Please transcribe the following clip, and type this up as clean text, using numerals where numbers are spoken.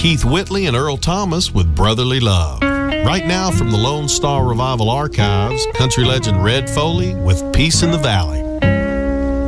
Keith Whitley and Earl Thomas with Brotherly Love. Right now from the Lone Star Revival Archives, country legend Red Foley with Peace in the Valley.